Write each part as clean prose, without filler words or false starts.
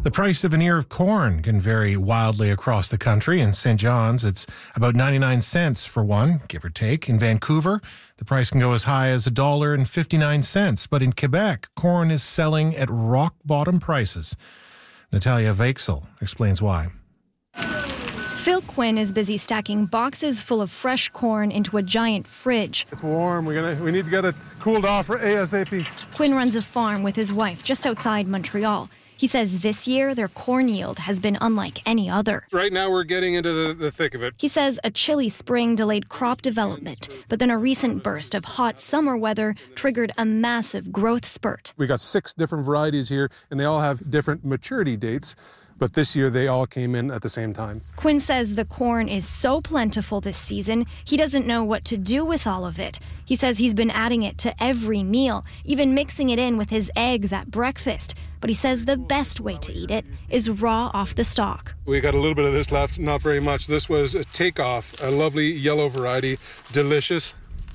The price of an ear of corn can vary wildly across the country. In St. John's, it's about 99 cents for one, give or take. In Vancouver, the price can go as high as $1.59. But in Quebec, corn is selling at rock-bottom prices. Natalia Veixel explains why. Phil Quinn is busy stacking boxes full of fresh corn into a giant fridge. It's warm. We need to get it cooled off for ASAP. Quinn runs a farm with his wife just outside Montreal. He says this year their corn yield has been unlike any other. Right now we're getting into the thick of it. He says a chilly spring delayed crop development, but then a recent burst of hot summer weather triggered a massive growth spurt. We got 6 different varieties here, and they all have different maturity dates. But this year, they all came in at the same time. Quinn says the corn is so plentiful this season, he doesn't know what to do with all of it. He says he's been adding it to every meal, even mixing it in with his eggs at breakfast. But he says the best way to eat it is raw off the stalk. We got a little bit of this left, not very much. This was a Takeoff, a lovely yellow variety, delicious.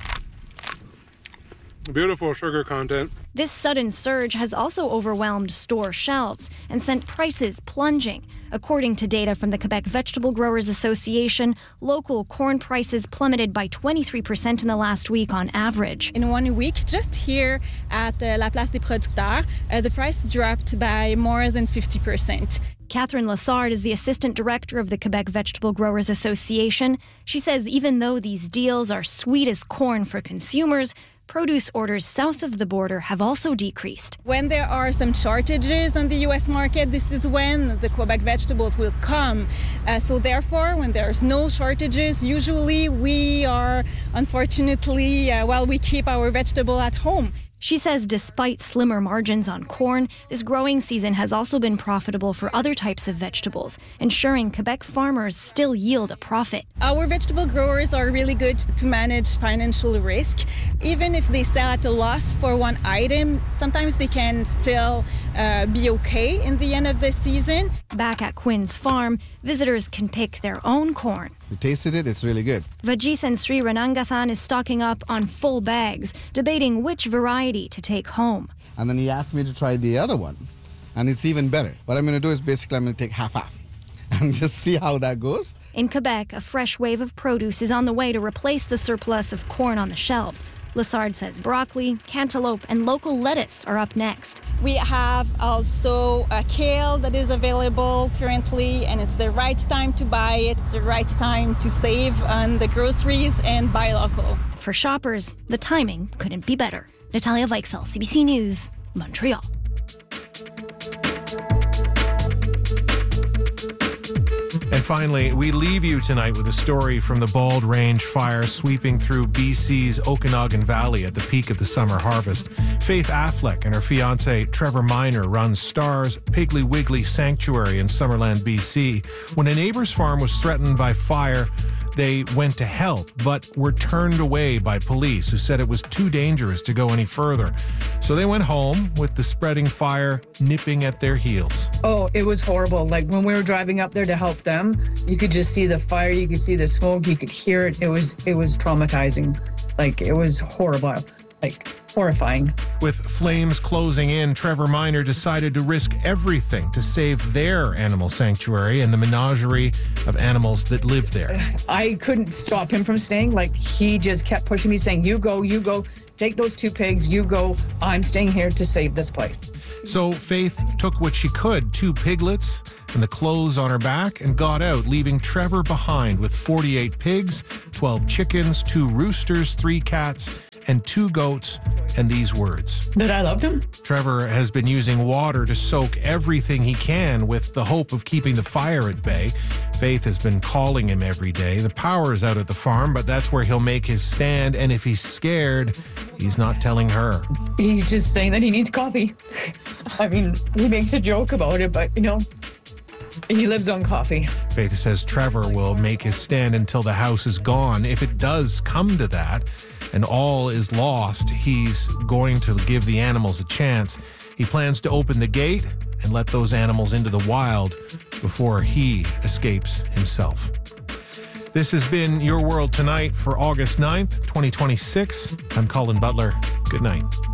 Beautiful sugar content. This sudden surge has also overwhelmed store shelves and sent prices plunging. According to data from the Quebec Vegetable Growers Association, local corn prices plummeted by 23% in the last week on average. In 1 week, just here at La Place des Producteurs, the price dropped by more than 50%. Catherine Lessard is the assistant director of the Quebec Vegetable Growers Association. She says even though these deals are sweet as corn for consumers, produce orders south of the border have also decreased. When there are some shortages on the U.S. market, this is when the Quebec vegetables will come. So therefore, when there's no shortages, usually we are, unfortunately, we keep our vegetable at home. She says despite slimmer margins on corn, this growing season has also been profitable for other types of vegetables, ensuring Quebec farmers still yield a profit. Our vegetable growers are really good to manage financial risk. Even if they sell at a loss for one item, sometimes they can still be okay in the end of the season. Back at Quinn's farm, visitors can pick their own corn. We tasted it, it's really good. Vajit and Sri Ranangathan is stocking up on full bags, debating which variety to take home. And then he asked me to try the other one, and it's even better. What I'm going to do is basically I'm going to take half and just see how that goes. In Quebec, a fresh wave of produce is on the way to replace the surplus of corn on the shelves. Lessard says broccoli, cantaloupe, and local lettuce are up next. We have also a kale that is available currently, and it's the right time to buy it. It's the right time to save on the groceries and buy local. For shoppers, the timing couldn't be better. Natalia Veixel, CBC News, Montreal. And finally, we leave you tonight with a story from the Bald Range fire sweeping through BC's Okanagan Valley at the peak of the summer harvest. Faith Affleck and her fiancé Trevor Minor run Stars Piggly Wiggly Sanctuary in Summerland, BC. When a neighbor's farm was threatened by fire, they went to help, but were turned away by police who said it was too dangerous to go any further. So they went home with the spreading fire nipping at their heels. Oh, it was horrible. Like when we were driving up there to help them, you could just see the fire, you could see the smoke, you could hear it. It was traumatizing. Like it was horrible. Like horrifying. With flames closing in, Trevor Minor decided to risk everything to save their animal sanctuary and the menagerie of animals that live there. I couldn't stop him from staying. Like he just kept pushing me, saying, you go, take those 2 pigs, you go. I'm staying here to save this place. So Faith took what she could, 2 piglets and the clothes on her back, and got out, leaving Trevor behind with 48 pigs, 12 chickens, 2 roosters, 3 cats, and 2 goats, and these words. That I loved him. Trevor has been using water to soak everything he can with the hope of keeping the fire at bay. Faith has been calling him every day. The power is out at the farm, but that's where he'll make his stand, and if he's scared, he's not telling her. He's just saying that he needs coffee. I mean, he makes a joke about it, but, he lives on coffee. Faith says Trevor will make his stand until the house is gone. If it does come to that and all is lost, he's going to give the animals a chance. He plans to open the gate and let those animals into the wild before he escapes himself. This has been Your World Tonight for August 9th, 2026. I'm Colin Butler. Good night.